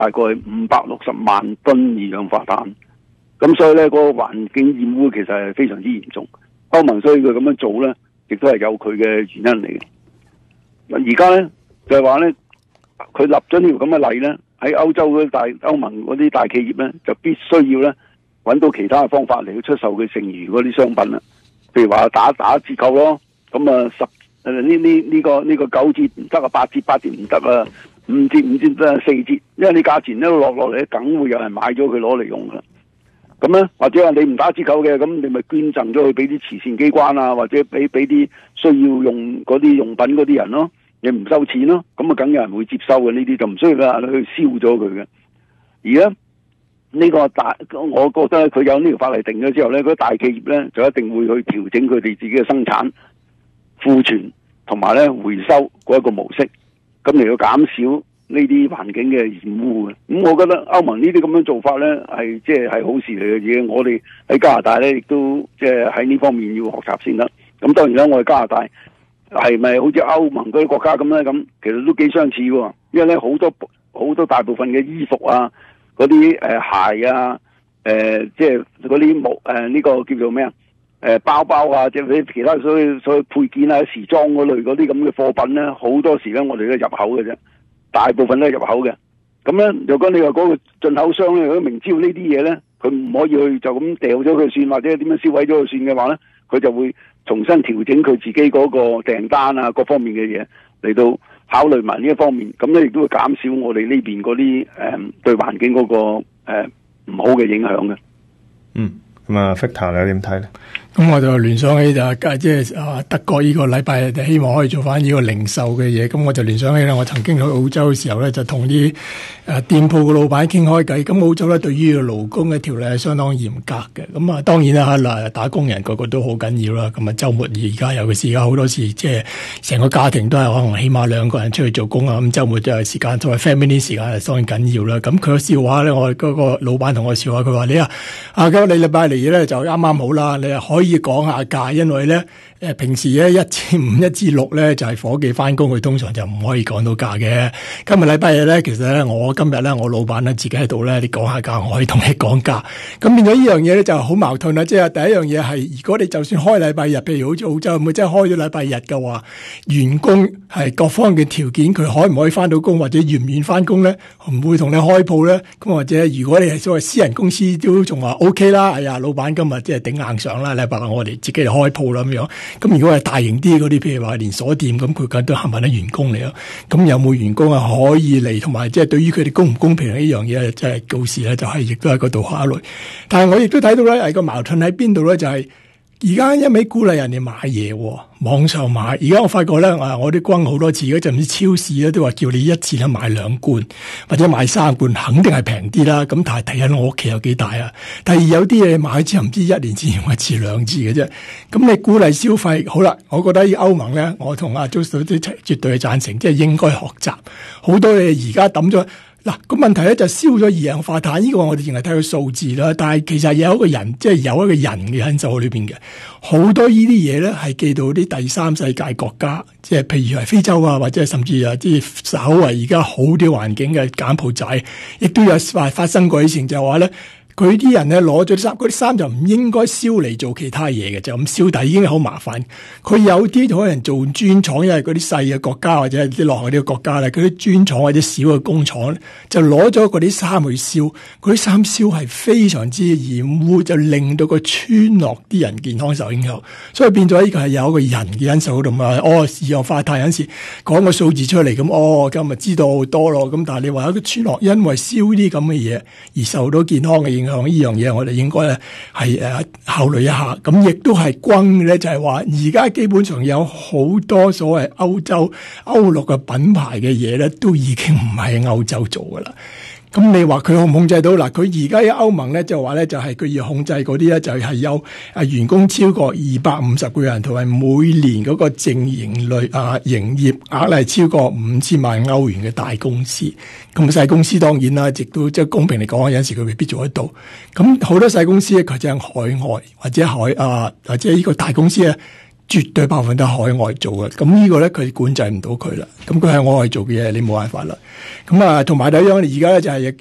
大概560萬噸二氧化碳。咁所以咧，嗰個環境染污其實係非常之嚴重。歐盟所以佢咁樣做咧，亦都係有佢嘅原因嚟嘅。而家咧就係話咧，佢立咗呢條咁嘅例咧，喺歐洲歐盟嗰啲大企業咧，就必須要咧揾到其他嘅方法嚟去出售佢剩餘嗰啲商品啦。譬如話打折扣咯，咁啊呢個9折唔得啊，8折唔得啊，5折得啊，4折，因為你價錢一路落嚟，梗會有人買咗佢攞嚟用噶。咁咧，或者話你唔打折扣嘅，咁你咪捐贈咗去俾啲慈善機關啊，或者俾啲需要用嗰啲用品嗰啲人咯，你唔收錢咯，咁啊梗有人會接收嘅，呢啲就唔需要去燒咗佢嘅。而家呢個我覺得佢有呢條法例定咗之後咧，嗰啲大企業咧就一定會去調整佢哋自己嘅生產、庫存同埋咧回收嗰一個模式，咁嚟到減少呢啲環境嘅染污嘅。咁我覺得歐盟呢啲咁樣做法咧係即係好事嚟嘅嘢。我哋喺加拿大咧亦都即係喺呢方面要學習先得。咁當然啦，我哋加拿大係咪好似歐盟嗰啲國家咁咧？咁其實都幾相似喎，因為咧好多大部分嘅衣服啊、嗰啲鞋啊、即係嗰啲呢個叫做咩啊？包包啊，即係其他所有配件啊、時裝嗰類嗰啲咁嘅貨品咧，好多時咧我哋都入口嘅啫，大部分都係入口嘅。咁咧，如果你話嗰個進口商咧，如果明知道呢啲嘢咧，佢唔可以去就咁掉咗佢算，或者點樣銷毀咗佢算嘅話咧，佢就會重新調整佢自己嗰個訂單啊，各方面嘅嘢嚟到考慮埋呢一方面，咁咧亦都會減少我哋呢邊嗰啲對環境嗰個唔好嘅影響嘅。 咁啊 Victor 你有點睇咧？ 咁我就聯想起即係德國呢個禮拜希望可以做翻呢個零售嘅嘢，咁我就聯想起咧，我曾經去澳洲嘅時候咧，就同啲店鋪嘅老闆傾開偈。咁澳洲咧對於勞工嘅條例係相當嚴格嘅。咁啊當然啦嗱，打工人個個都好緊要啦。咁啊週末而家尤其是而家好多時即係成個家庭都係可能起碼2個人出去做工啊。咁週末就係時間作為 family 時間係當然緊要啦。咁佢個笑話咧，我嗰個老闆同我笑話，佢話你今日禮拜嚟咧就啱啱好啦，你可以講下價，因為咧平時咧1至5、1至6咧就係伙計翻工，佢通常就唔可以講到價嘅。今日禮拜日咧，其實咧我今日咧我老闆咧自己喺度咧，你講下價，我可以同你講價。咁變咗呢樣嘢咧就好矛盾啦。即係第一樣嘢係，如果你就算開禮拜日，譬如好似澳洲咁，真係開咗禮拜日嘅話，員工係各方嘅條件，佢可唔可以翻到工，或者願唔願翻工咧，唔會同你開鋪咧。咁或者如果你係所謂私人公司，都仲話 OK 啦。哎呀，老闆今日即係頂硬上啦，禮拜日我哋自己嚟開鋪啦咁樣。咁如果係大型啲嗰啲，譬如話連鎖店，咁佢梗都係咪得員工嚟咯？咁有冇員工可以嚟，同埋即係對於佢哋公唔公平呢樣嘢，即係到時咧就係亦都喺嗰度考慮。但係我亦都睇到咧，係個矛盾喺邊度咧？就係而家一味鼓勵人哋買嘢，網上買。而家我發覺咧，我啲轟好多次，嗰陣啲超市咧都話叫你一次咧買2罐或者買3罐，肯定係平啲啦。咁但係睇緊我屋企有幾大啊？第二有啲嘢買之後唔知1年先用1次2次嘅啫。咁你鼓勵消費，好啦，我覺得歐盟咧，我同阿 Joseph 都絕對係贊成，即係應該學習好多嘢。而家抌咗。嗱，個問題咧就燒咗二氧化碳，呢個我哋淨係睇個數字啦。但係其實有一個人，即係有一個人嘅因素喺裏邊嘅。好多呢啲嘢咧係寄到啲第三世界國家，即係譬如係非洲啊，或者甚至即係稍為而家好啲環境嘅柬埔寨，亦都有發生過以前就係話咧。佢啲人咧攞咗啲衫，嗰啲衫就唔應該燒嚟做其他嘢嘅，就咁燒，但係已經好麻煩。佢有啲可能做磚廠，因為嗰啲細嘅國家或者啲落後啲嘅國家咧，佢啲磚廠或者小嘅工廠就攞咗嗰啲衫去燒，嗰啲衫燒係非常之染污，就令到個村落啲人健康受影響。所以變咗呢個係有一個人嘅因素喺度嘛。二氧化碳有陣時講個數字出嚟咁，咁咪知道好多咯。咁但係你話一個村落因為燒啲咁嘅嘢而受到健康嘅影響，呢樣嘢我哋應該咧係考慮一下。咁亦都係轟咧，就係話而家基本上有好多所謂歐洲歐陸嘅品牌嘅嘢咧，都已經唔係歐洲做噶啦。咁你話佢控唔控制到？嗱，佢而家喺歐盟咧就話咧，就係佢要控制嗰啲咧，就係有員工超過250個人，同埋每年嗰個淨盈利營業額係超過5000萬歐元嘅大公司。咁細公司當然啦，亦都即係公平嚟講，有陣時佢未必做得到。咁好多細公司咧，佢就喺海外或者或者呢個大公司咧， 絕對百分之海外做嘅，咁呢個咧佢管制唔到佢啦。咁佢喺海外做嘅嘢，你冇辦法啦。咁啊，同埋第一樣，而家咧就係